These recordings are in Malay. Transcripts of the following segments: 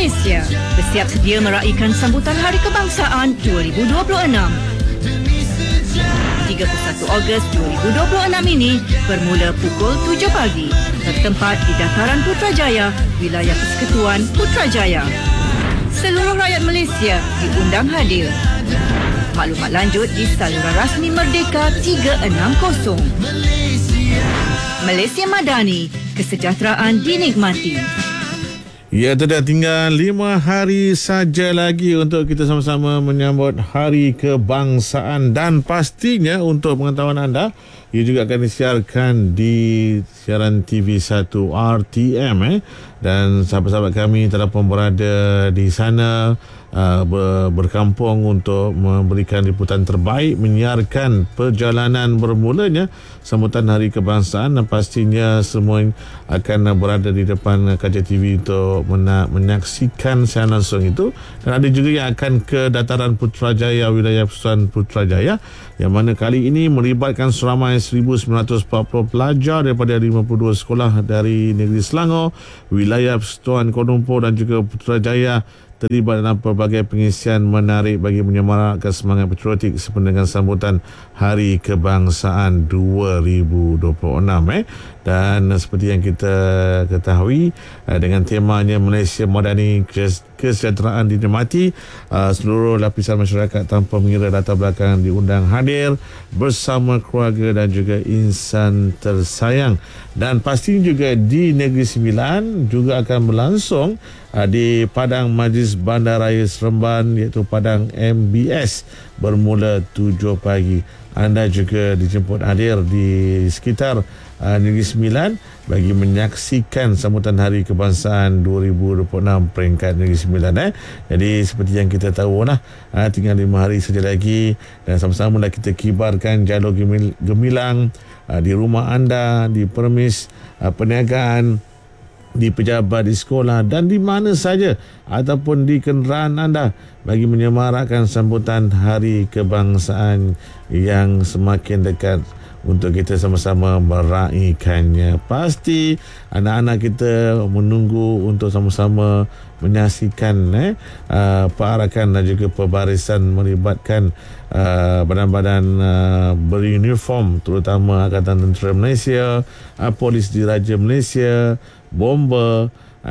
Malaysia bersiap sedia meraihkan sambutan Hari Kebangsaan 2026. 31 Ogos 2026 ini bermula pukul 7 pagi bertempat di Dataran Putrajaya, Wilayah Persekutuan Putrajaya. Seluruh rakyat Malaysia diundang hadir. Maklumat lanjut di saluran rasmi Merdeka 360. Malaysia Madani, kesejahteraan dinikmati. Ya, sudah tinggal 5 hari saja lagi untuk kita sama-sama menyambut Hari Kebangsaan, dan pastinya untuk pengetahuan anda, ia juga akan disiarkan di siaran TV1 RTM dan sahabat-sahabat kami telah pun berada di sana berkampung untuk memberikan liputan terbaik, menyiarkan perjalanan bermulanya sambutan Hari Kebangsaan, dan pastinya semua akan berada di depan kaca TV untuk menyaksikan siaran langsung itu. Dan ada juga yang akan ke Dataran Putrajaya, Wilayah Persekutuan Putrajaya, yang mana kali ini melibatkan seramai 1940 pelajar daripada 52 sekolah dari negeri Selangor, Wilayah Persekutuan Kuala Lumpur dan juga Putrajaya terlibat dalam pelbagai pengisian menarik bagi menyemarakkan semangat patriotik sempena dengan sambutan Hari Kebangsaan 2026. Dan seperti yang kita ketahui, dengan temanya Malaysia Madani, kesejahteraan dinikmati, seluruh lapisan masyarakat tanpa mengira latar belakang diundang hadir bersama keluarga dan juga insan tersayang. Dan pastinya juga di Negeri Sembilan juga akan berlangsung di Padang Majlis Bandaraya Seremban, iaitu Padang MBS, bermula 7 pagi. Anda juga dijemput hadir di sekitar Negeri Sembilan bagi menyaksikan sambutan Hari Kebangsaan 2026 peringkat Negeri Sembilan. Jadi seperti yang kita tahu lah, tinggal 5 hari saja lagi, dan sama-sama dah kita kibarkan jalur gemilang di rumah anda, di permis perniagaan, di pejabat, di sekolah dan di mana saja, ataupun di kenderaan anda, bagi menyemarakkan sambutan Hari Kebangsaan yang semakin dekat untuk kita sama-sama meraihkannya. Pasti anak-anak kita menunggu untuk sama-sama menyaksikan perarakan dan juga pembarisan melibatkan badan-badan beruniform, terutama Angkatan Tentera Malaysia, Polis Diraja Malaysia, bomba,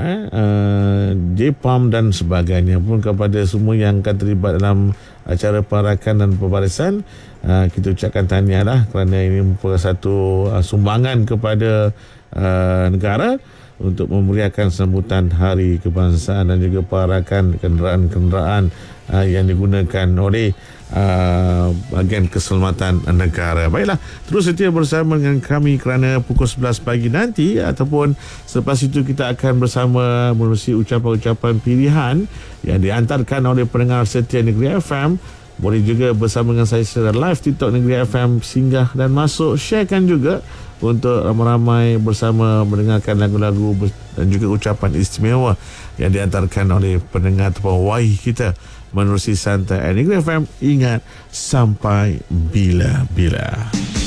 JPAM dan sebagainya, pun kepada semua yang akan terlibat dalam acara perarakan dan pembarisan. Kita ucapkan tahniah lah, kerana ini merupakan satu sumbangan kepada negara untuk memeriahkan sambutan Hari Kebangsaan dan juga perarakan kenderaan-kenderaan yang digunakan oleh bahagian keselamatan negara. Baiklah, terus setia bersama dengan kami kerana pukul 11 pagi nanti, ataupun selepas itu kita akan bersama menerusi ucapan-ucapan pilihan yang diantarkan oleh pendengar setia Negeri FM. Boleh juga bersama dengan saya secara live TikTok Negeri FM, singgah dan masuk, sharekan juga untuk ramai-ramai bersama mendengarkan lagu-lagu dan juga ucapan istimewa yang diantarkan oleh pendengar ataupun waih kita menerusi santai Negeri FM. Ingat, sampai bila-bila.